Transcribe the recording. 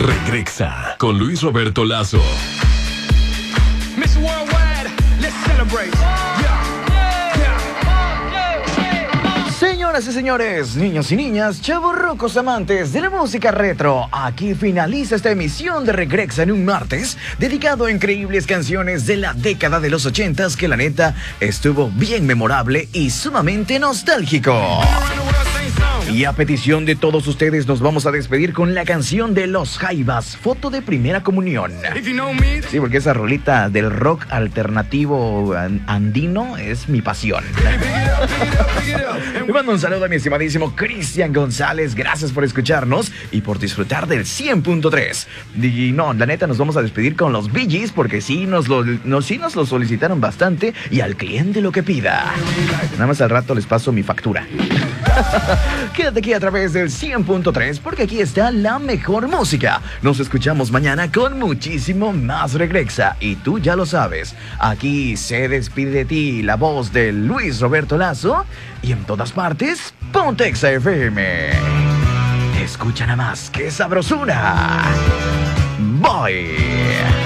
Regrexa con Luis Roberto Lazo. Miss Worldwide, let's celebrate. Señoras y señores, niños y niñas, chavorrucos amantes de la música retro, aquí finaliza esta emisión de Regrexa en un martes dedicado a increíbles canciones de la década de los 80s que la neta estuvo bien memorable y sumamente nostálgico. Y a petición de todos ustedes nos vamos a despedir con la canción de Los Jaivas, Foto de Primera Comunión. Sí, porque esa rolita del rock alternativo andino es mi pasión. Le mando un saludo a mi estimadísimo Cristian González. Gracias por escucharnos y por disfrutar del 100.3. Y no, la neta nos vamos a despedir con los Bee Gees porque sí nos lo solicitaron bastante y al cliente lo que pida. Nada más al rato les paso mi factura. Quédate aquí a través del 100.3 porque aquí está la mejor música. Nos escuchamos mañana con muchísimo más Regrexa. Y tú ya lo sabes, aquí se despide de ti la voz de Luis Roberto Lazo. Y en todas partes, ponte Exa FM. Escucha nada más, qué sabrosura. Bye.